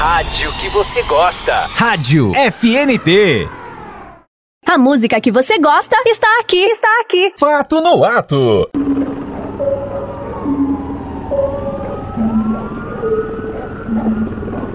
rádio que você gosta. Rádio FNT. A música que você gosta está aqui. Fato no ato.